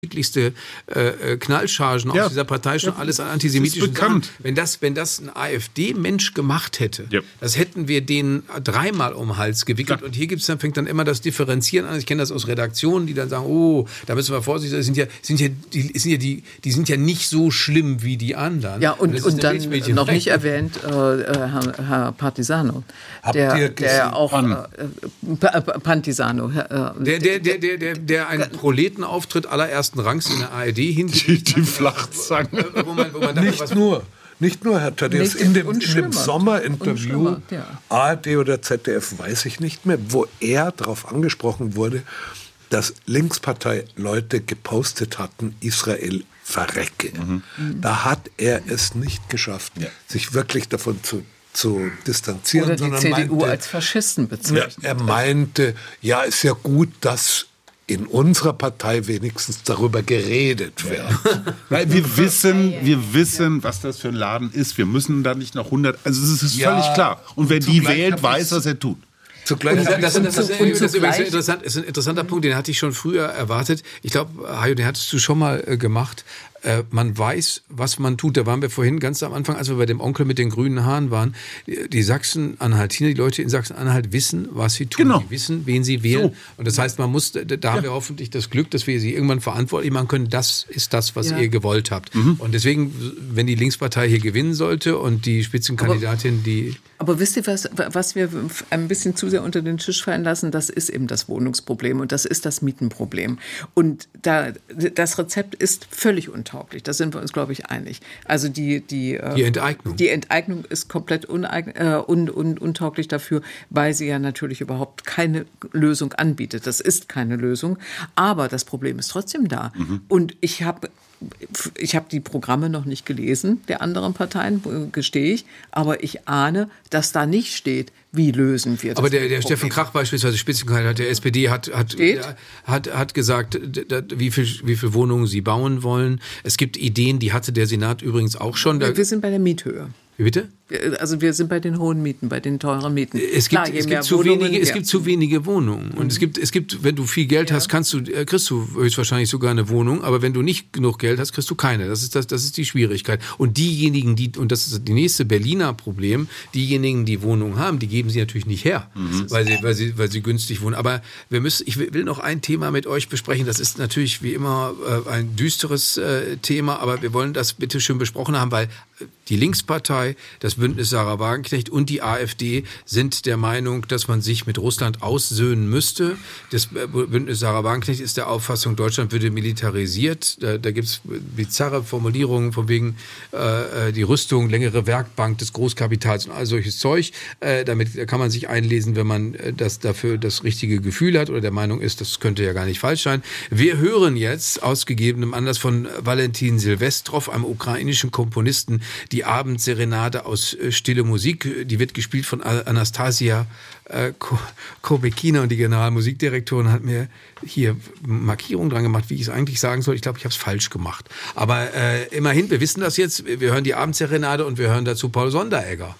unterschiedlichste Knallchargen aus dieser Partei schon alles an antisemitischen Sachen. Wenn das ein AfD-Mensch gemacht hätte, das hätten wir denen dreimal um den Hals gewickelt. Und hier fängt dann immer das Differenzieren an. Ich kenne das aus Redaktionen, die dann sagen, oh, da müssen wir vorsichtig sein. Die sind ja nicht so schlimm wie die anderen. Ja, und dann noch nicht erwähnt, Herr Partisano. Der auch Pantisano. Der einen Proletenauftritt allerersten Rangs in der ARD hingelegt die Flachzange. Nicht nur, Herr Thaddäus, in dem Sommerinterview, ARD oder ZDF, weiß ich nicht mehr, wo er darauf angesprochen wurde, dass Linkspartei-Leute gepostet hatten, Israel verrecke. Da hat er es nicht geschafft, sich wirklich davon zu distanzieren. Oder die CDU als Faschisten bezeichnet. Er meinte, ja, ist ja gut, dass in unserer Partei wenigstens darüber geredet wird. Weil wir wissen, was das für ein Laden ist. Wir müssen da nicht noch 100... Also es ist völlig klar. Und wer die wählt, weiß, was er tut. Das ist ein interessanter Punkt, den hatte ich schon früher erwartet. Ich glaube, Hajo, den hattest du schon mal gemacht. Man weiß, was man tut. Da waren wir vorhin ganz am Anfang, als wir bei dem Onkel mit den grünen Haaren waren. Die Sachsen-Anhaltiner, die Leute in Sachsen-Anhalt wissen, was sie tun. Genau. Die wissen, wen sie wählen. So. Und das heißt, haben wir hoffentlich das Glück, dass wir sie irgendwann verantwortlich machen können. Das ist das, was ihr gewollt habt. Und deswegen, wenn die Linkspartei hier gewinnen sollte und die Spitzenkandidatin, Aber wisst ihr, was wir ein bisschen zu sehr unter den Tisch fallen lassen? Das ist eben das Wohnungsproblem und das ist das Mietenproblem. Und das Rezept ist völlig untauglich. Da sind wir uns, glaube ich, einig. Also die Enteignung. Die Enteignung ist komplett untauglich dafür, weil sie ja natürlich überhaupt keine Lösung anbietet. Das ist keine Lösung. Aber das Problem ist trotzdem da. Und ich habe die Programme noch nicht gelesen, der anderen Parteien, gestehe ich, aber ich ahne, dass da nicht steht, wie lösen wir das. Aber der Steffen Krach beispielsweise, Spitzenkandidat der SPD, hat gesagt, wie viel Wohnungen sie bauen wollen. Es gibt Ideen, die hatte der Senat übrigens auch schon. Wir sind bei der Miethöhe. Wie bitte? Also wir sind bei den hohen Mieten, bei den teuren Mieten. Es gibt zu wenige Wohnungen. Und es gibt, wenn du viel Geld hast, kriegst du höchstwahrscheinlich sogar eine Wohnung. Aber wenn du nicht genug Geld hast, kriegst du keine. Das ist die Schwierigkeit. Und diejenigen, und das ist die nächste Berliner Problem, diejenigen, die Wohnungen haben, die geben sie natürlich nicht her, weil sie günstig wohnen. Aber ich will noch ein Thema mit euch besprechen. Das ist natürlich wie immer ein düsteres Thema, aber wir wollen das bitte schön besprochen haben, weil die Linkspartei, das Bündnis Sarah Wagenknecht und die AfD sind der Meinung, dass man sich mit Russland aussöhnen müsste. Das Bündnis Sarah Wagenknecht ist der Auffassung, Deutschland würde militarisiert. Da gibt es bizarre Formulierungen von wegen die Rüstung, längere Werkbank des Großkapitals und all solches Zeug. Da kann man sich einlesen, wenn man dafür das richtige Gefühl hat oder der Meinung ist, das könnte ja gar nicht falsch sein. Wir hören jetzt aus gegebenem Anlass von Valentin Silvestrov, einem ukrainischen Komponisten, die Abendserenade aus Stille Musik. Die wird gespielt von Anastasia Kobekina und die Generalmusikdirektorin hat mir hier Markierungen dran gemacht, wie ich es eigentlich sagen soll. Ich glaube, ich habe es falsch gemacht. Aber immerhin, wir wissen das jetzt. Wir hören die Abendserenade und wir hören dazu Paul Sonderegger.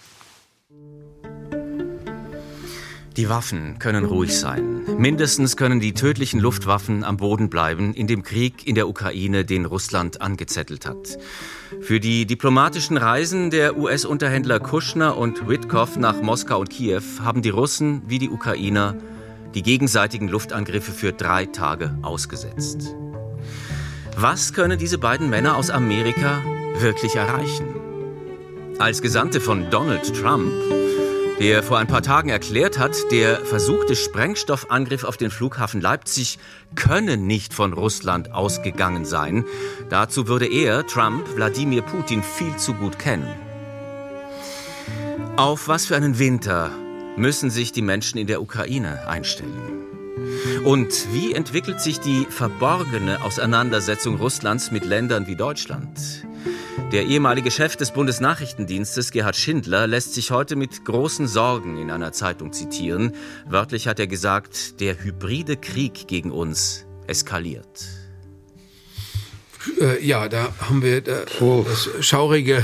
Die Waffen können ruhig sein. Mindestens können die tödlichen Luftwaffen am Boden bleiben in dem Krieg in der Ukraine, den Russland angezettelt hat. Für die diplomatischen Reisen der US-Unterhändler Kushner und Witkow nach Moskau und Kiew haben die Russen wie die Ukrainer die gegenseitigen Luftangriffe für 3 Tage ausgesetzt. Was können diese beiden Männer aus Amerika wirklich erreichen? Als Gesandte von Donald Trump, der vor ein paar Tagen erklärt hat, der versuchte Sprengstoffangriff auf den Flughafen Leipzig könne nicht von Russland ausgegangen sein. Dazu würde er, Trump, Wladimir Putin viel zu gut kennen. Auf was für einen Winter müssen sich die Menschen in der Ukraine einstellen? Und wie entwickelt sich die verborgene Auseinandersetzung Russlands mit Ländern wie Deutschland? Der ehemalige Chef des Bundesnachrichtendienstes, Gerhard Schindler, lässt sich heute mit großen Sorgen in einer Zeitung zitieren. Wörtlich hat er gesagt, der hybride Krieg gegen uns eskaliert. Ja, da haben wir das schaurige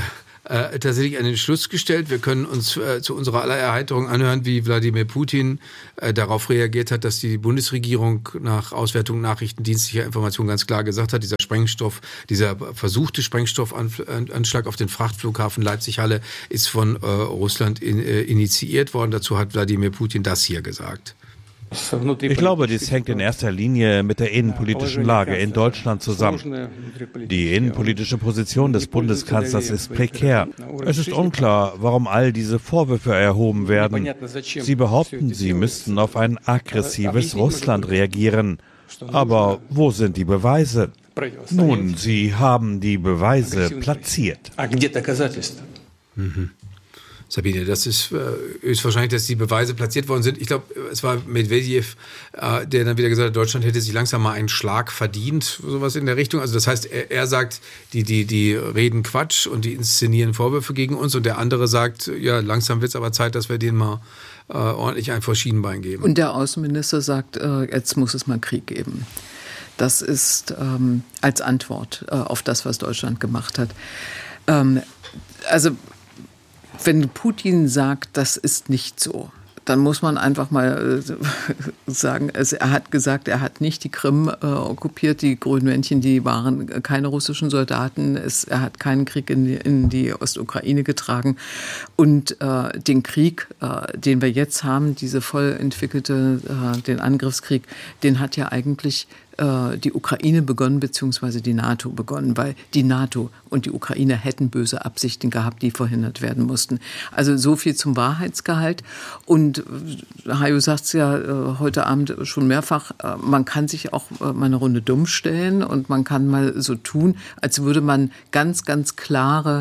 tatsächlich an den Schluss gestellt. Wir können uns zu unserer aller Erheiterung anhören, wie Wladimir Putin darauf reagiert hat, dass die Bundesregierung nach Auswertung nachrichtendienstlicher Informationen ganz klar gesagt hat, dieser versuchte Sprengstoffanschlag auf den Frachtflughafen Leipzig-Halle ist von Russland initiiert worden. Dazu hat Wladimir Putin das hier gesagt. Ich glaube, dies hängt in erster Linie mit der innenpolitischen Lage in Deutschland zusammen. Die innenpolitische Position des Bundeskanzlers ist prekär. Es ist unklar, warum all diese Vorwürfe erhoben werden. Sie behaupten, sie müssten auf ein aggressives Russland reagieren. Aber wo sind die Beweise? Nun, sie haben die Beweise platziert. Mhm. Sabine, das ist höchstwahrscheinlich, dass die Beweise platziert worden sind. Ich glaube, es war Medvedev, der dann wieder gesagt hat, Deutschland hätte sich langsam mal einen Schlag verdient, sowas in der Richtung. Also das heißt, er sagt, die reden Quatsch und die inszenieren Vorwürfe gegen uns, und der andere sagt, ja, langsam wird es aber Zeit, dass wir denen mal ordentlich ein vor Schienenbein geben. Und der Außenminister sagt, jetzt muss es mal Krieg geben. Das ist als Antwort auf das, was Deutschland gemacht hat. Also wenn Putin sagt, das ist nicht so, dann muss man einfach mal sagen, er hat gesagt, er hat nicht die Krim okkupiert, die Grünmännchen, die waren keine russischen Soldaten, er hat keinen Krieg in die Ostukraine getragen, und den Krieg, den wir jetzt haben, diese voll entwickelte, den Angriffskrieg, den hat ja eigentlich die Ukraine begonnen, beziehungsweise die NATO begonnen, weil die NATO und die Ukraine hätten böse Absichten gehabt, die verhindert werden mussten. Also so viel zum Wahrheitsgehalt. Und Hajo sagt es ja heute Abend schon mehrfach, man kann sich auch mal eine Runde dumm stellen und man kann mal so tun, als würde man ganz, ganz klare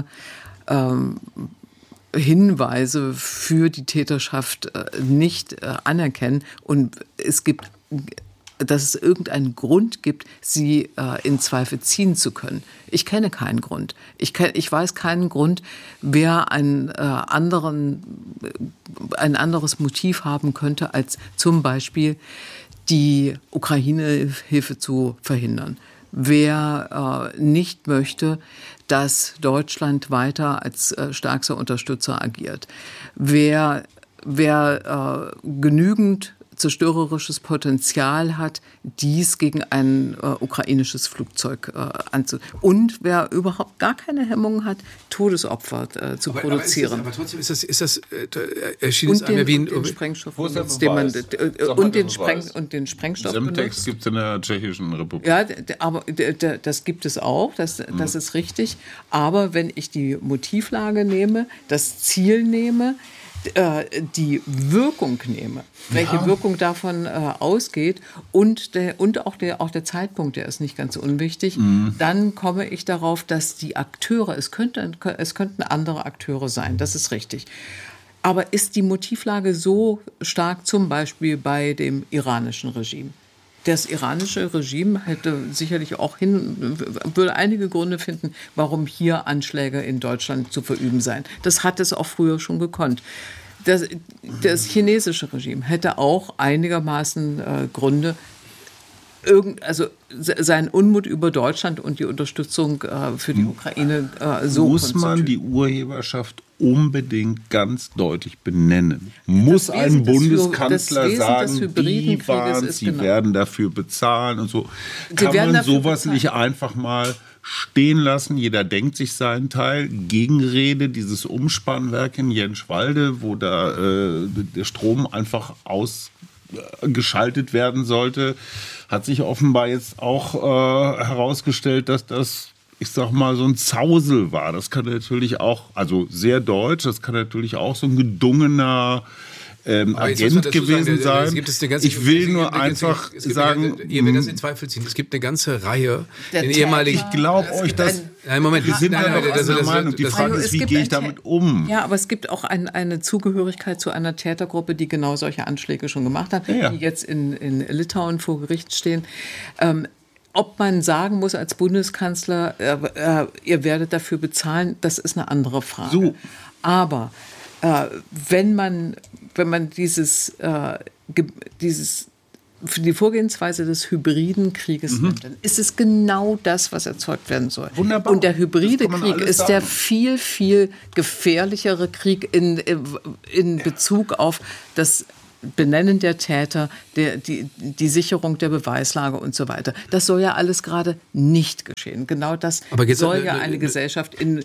Hinweise für die Täterschaft nicht anerkennen. Und es gibt, dass es irgendeinen Grund gibt, sie in Zweifel ziehen zu können. Ich kenne keinen Grund. Ich weiß keinen Grund, wer ein anderes Motiv haben könnte, als zum Beispiel die Ukraine-Hilfe zu verhindern. Wer nicht möchte, dass Deutschland weiter als stärkster Unterstützer agiert. Wer genügend zerstörerisches Potenzial hat, dies gegen ein ukrainisches Flugzeug und wer überhaupt gar keine Hemmungen hat, Todesopfer zu produzieren. Aber trotzdem ist das erschien es einem wie ein Sprengstoff, und den Sprengstoff. Semtex gibt es in der Tschechischen Republik. Ja, aber das gibt es auch, das ist richtig. Aber wenn ich die Motivlage nehme, das Ziel nehme, die Wirkung nehme, welche Wirkung davon ausgeht und auch der Zeitpunkt, der ist nicht ganz unwichtig, dann komme ich darauf, dass die Akteure, es könnten andere Akteure sein, das ist richtig. Aber ist die Motivlage so stark zum Beispiel bei dem iranischen Regime? Das iranische Regime hätte sicherlich auch würde einige Gründe finden, warum hier Anschläge in Deutschland zu verüben seien. Das hat es auch früher schon gekonnt. Das chinesische Regime hätte auch einigermaßen Gründe, seinen Unmut über Deutschland und die Unterstützung für die Ukraine muss man die Urheberschaft unbedingt ganz deutlich benennen. Muss ein Bundeskanzler sagen, die waren, sie werden dafür bezahlen und so. Kann man sowas nicht einfach mal stehen lassen? Jeder denkt sich seinen Teil. Gegenrede, dieses Umspannwerk in Jenschwalde, wo da der Strom einfach ausgeschaltet werden sollte, hat sich offenbar jetzt auch herausgestellt, dass das, ich sag mal, so ein Zausel war. Das kann natürlich auch, also sehr deutsch, das kann natürlich auch so ein gedungener Agent gewesen sein. Ich will nur einfach sagen, ihr werdet das in Zweifel ziehen. Es gibt eine ganze Reihe in ehemaligen. Ich glaube euch, dass wir sind der Meinung. Die Frage ist, wie gehe ich damit um? Ja, aber es gibt auch eine Zugehörigkeit zu einer Tätergruppe, die genau solche Anschläge schon gemacht hat, die jetzt in Litauen vor Gericht stehen. Ob man sagen muss als Bundeskanzler, ihr werdet dafür bezahlen, das ist eine andere Frage. So. Aber wenn man dieses die Vorgehensweise des hybriden Krieges nimmt, dann ist es genau das, was erzeugt werden soll. Wunderbar. Und der hybride Krieg ist der viel, viel gefährlichere Krieg in Bezug auf das Benennen der Täter, die Sicherung der Beweislage und so weiter. Das soll ja alles gerade nicht geschehen. Genau das soll ja eine Gesellschaft im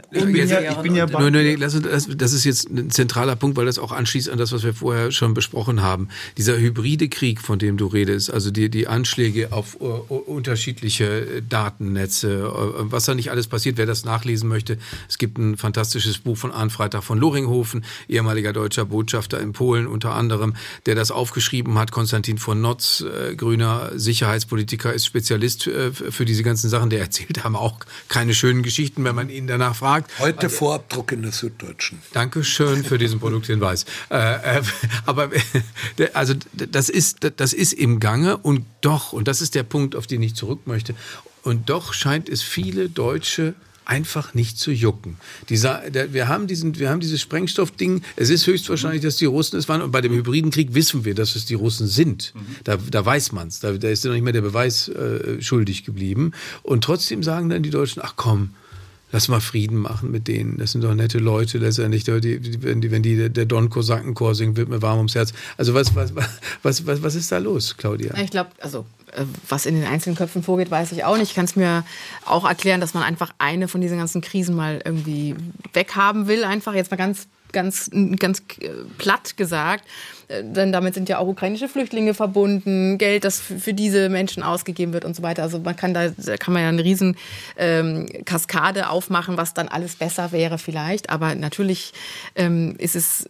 Das ist jetzt ein zentraler Punkt, weil das auch anschließt an das, was wir vorher schon besprochen haben. Dieser hybride Krieg, von dem du redest, also die Anschläge auf unterschiedliche Datennetze, was da nicht alles passiert, wer das nachlesen möchte. Es gibt ein fantastisches Buch von Arndt Freitag von Loringhofen, ehemaliger deutscher Botschafter in Polen unter anderem, der das aufgeschrieben hat. Konstantin von Notz, grüner Sicherheitspolitiker, ist Spezialist für diese ganzen Sachen. Der erzählt haben auch keine schönen Geschichten, wenn man ihn danach fragt. Heute Vorabdruck in der Süddeutschen. Dankeschön für diesen Produkthinweis. Aber also das ist im Gange und das ist der Punkt, auf den ich zurück möchte, und doch scheint es viele Deutsche einfach nicht zu jucken. Wir haben dieses Sprengstoffding. Es ist höchstwahrscheinlich, dass die Russen es waren. Und bei dem hybriden Krieg wissen wir, dass es die Russen sind. Da weiß man's. Da ist noch nicht mehr der Beweis schuldig geblieben. Und trotzdem sagen dann die Deutschen, ach komm, lass mal Frieden machen mit denen. Das sind doch nette Leute letztendlich. Wenn der Don-Kosakenchor singt, wird mir warm ums Herz. Also was ist da los, Claudia? Ich glaube, was in den einzelnen Köpfen vorgeht, weiß ich auch nicht. Ich kann es mir auch erklären, dass man einfach eine von diesen ganzen Krisen mal irgendwie weghaben will. Einfach jetzt mal ganz platt gesagt. Denn damit sind ja auch ukrainische Flüchtlinge verbunden, Geld, das für diese Menschen ausgegeben wird und so weiter. Also da kann man ja eine riesen Kaskade aufmachen, was dann alles besser wäre vielleicht. Aber natürlich ist es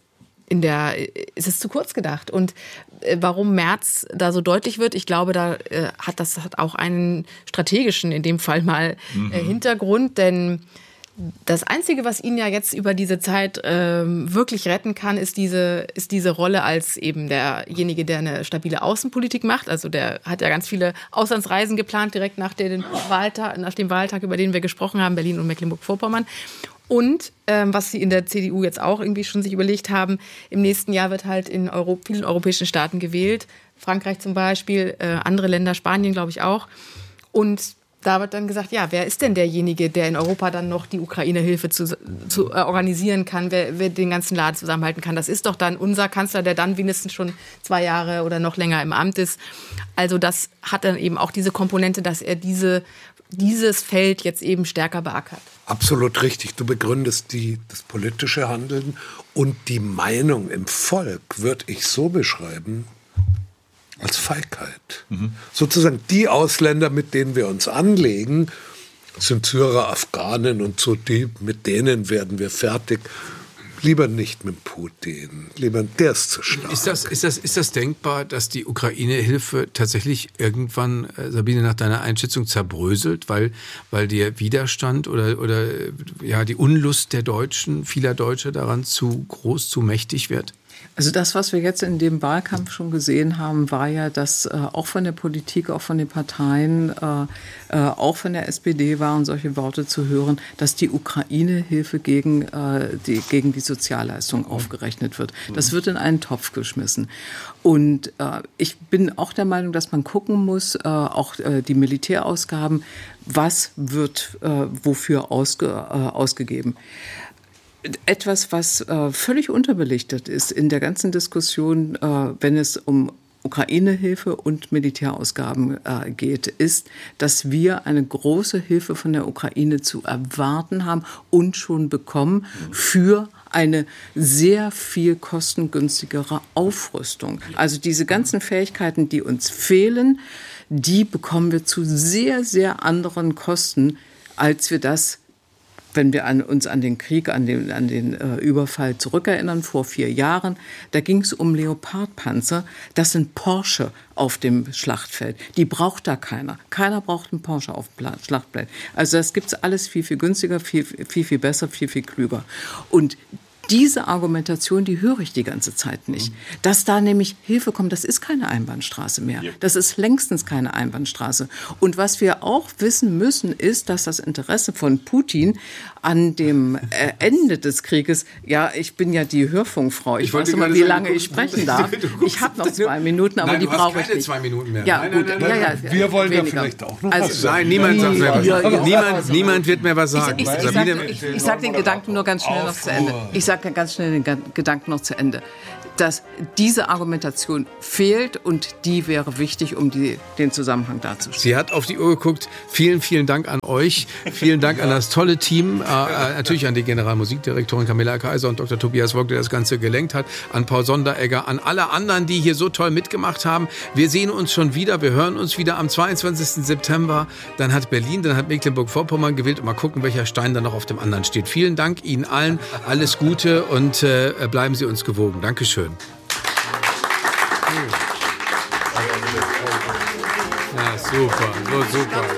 zu kurz gedacht. Und warum Merz da so deutlich wird, ich glaube, das hat auch einen strategischen, in dem Fall mal, Hintergrund. Denn das Einzige, was ihn ja jetzt über diese Zeit wirklich retten kann, ist diese Rolle als eben derjenige, der eine stabile Außenpolitik macht. Also der hat ja ganz viele Auslandsreisen geplant, direkt nach dem Wahltag, über den wir gesprochen haben, Berlin und Mecklenburg-Vorpommern. Und was sie in der CDU jetzt auch irgendwie schon sich überlegt haben, im nächsten Jahr wird halt in vielen europäischen Staaten gewählt. Frankreich zum Beispiel, andere Länder, Spanien glaube ich auch. Und da wird dann gesagt, ja, wer ist denn derjenige, der in Europa dann noch die Ukraine-Hilfe zu organisieren kann, wer den ganzen Laden zusammenhalten kann? Das ist doch dann unser Kanzler, der dann wenigstens schon 2 Jahre oder noch länger im Amt ist. Also das hat dann eben auch diese Komponente, dass er dieses Feld jetzt eben stärker beackert. Absolut richtig. Du begründest das politische Handeln und die Meinung im Volk, würde ich so beschreiben, als Feigheit. Sozusagen die Ausländer, mit denen wir uns anlegen, sind Syrer, Afghanen und so, mit denen werden wir fertig. Lieber nicht mit Putin, der ist zu stark. Ist das denkbar, dass die Ukraine-Hilfe tatsächlich irgendwann, Sabine, nach deiner Einschätzung zerbröselt, weil der Widerstand oder die Unlust der Deutschen, vieler Deutscher daran zu groß, zu mächtig wird? Also das, was wir jetzt in dem Wahlkampf schon gesehen haben, war ja, dass auch von der Politik, auch von den Parteien, auch von der SPD waren solche Worte zu hören, dass die Ukraine-Hilfe gegen die Sozialleistung aufgerechnet wird. Das wird in einen Topf geschmissen. Und ich bin auch der Meinung, dass man gucken muss, auch die Militärausgaben, was wird wofür ausgegeben. Etwas, was völlig unterbelichtet ist in der ganzen Diskussion, wenn es um Ukraine-Hilfe und Militärausgaben geht, ist, dass wir eine große Hilfe von der Ukraine zu erwarten haben und schon bekommen für eine sehr viel kostengünstigere Aufrüstung. Also diese ganzen Fähigkeiten, die uns fehlen, die bekommen wir zu sehr, sehr anderen Kosten, als wir das, wenn wir uns an den Krieg, an den Überfall zurückerinnern, vor 4 Jahren, da ging es um Leopardpanzer. Das sind Porsche auf dem Schlachtfeld. Die braucht da keiner. Keiner braucht einen Porsche auf dem Schlachtfeld. Also das gibt's alles viel, viel günstiger, viel, viel besser, viel, viel klüger. Und diese Argumentation, die höre ich die ganze Zeit nicht. Dass da nämlich Hilfe kommt, das ist keine Einbahnstraße mehr. Das ist längstens keine Einbahnstraße. Und was wir auch wissen müssen, ist, dass das Interesse von Putin an dem Ende des Krieges, ja, ich bin ja die Hörfunkfrau. Ich weiß immer, wie lange ich sprechen darf. Ich habe noch 2 Minuten, aber die brauche ich nicht. 2 Minuten mehr. Ja, gut. Wir wollen ja vielleicht auch noch was Nein, sagen. niemand sagt mehr was. Niemand wird mehr was sagen. Ich sage den Gedanken nur ganz schnell noch zu Ende. Ich sage ganz schnell den Gedanken noch zu Ende. Dass diese Argumentation fehlt und die wäre wichtig, um den Zusammenhang darzustellen. Sie hat auf die Uhr geguckt. Vielen, vielen Dank an euch. Vielen Dank an das tolle Team. Natürlich an die Generalmusikdirektorin Camilla Kaiser und Dr. Tobias Wock, der das Ganze gelenkt hat. An Paul Sonderegger, an alle anderen, die hier so toll mitgemacht haben. Wir sehen uns schon wieder. Wir hören uns wieder am 22. September. Dann hat Berlin, dann hat Mecklenburg-Vorpommern gewählt. Und mal gucken, welcher Stein dann noch auf dem anderen steht. Vielen Dank Ihnen allen. Alles Gute und bleiben Sie uns gewogen. Dankeschön. Ja, super, so super.